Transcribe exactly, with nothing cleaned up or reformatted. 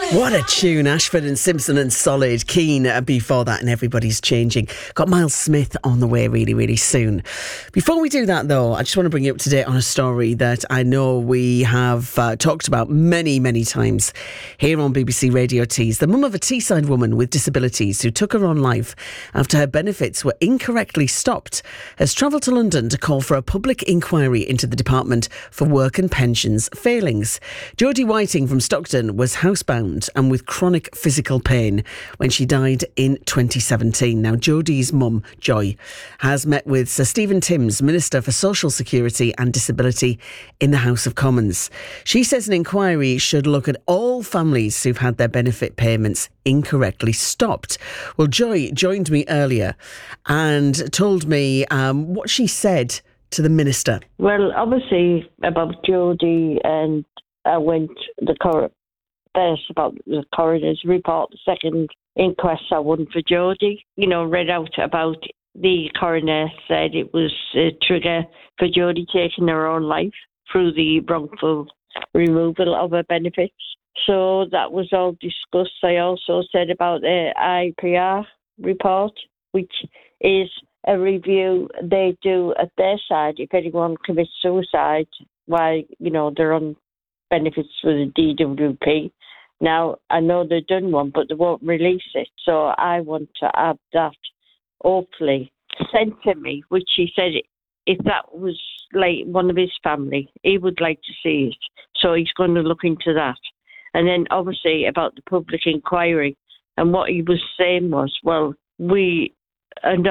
What a tune. Ashford and Simpson and Solid. Keen uh, before that, and Everybody's Changing. Got Miles Smith on the way really, really soon. Before we do that, though, I just want to bring you up to date on a story that I know we have uh, talked about many, many times here on B B C Radio Tees. The mum of a Teesside woman with disabilities who took her own life after her benefits were incorrectly stopped has travelled to London to call for a public inquiry into the Department for Work and Pensions failings. Jodie Whiting from Stockton was housebound and with chronic physical pain when she died in twenty seventeen. Now, Jodie's mum, Joy, has met with Sir Stephen Timms, Minister for Social Security and Disability in the House of Commons. She says an inquiry should look at all families who've had their benefit payments incorrectly stopped. Well, Joy joined me earlier and told me um, what she said to the Minister. Well, obviously, about Jodie, and I went the cor- first about the coroner's report, the second inquest I won for Jodie. You know, read out about the coroner said it was a trigger for Jodie taking her own life through the wrongful removal of her benefits. So that was all discussed. I also said about the I P R report, which is a review they do at their side if anyone commits suicide while, you know, they're on benefits for the D W P. Now, I know they've done one, but they won't release it. So I want to have that, hopefully, sent to me, which he said if that was like one of his family, he would like to see it. So he's going to look into that. And then, obviously, about the public inquiry. And what he was saying was, well, we are not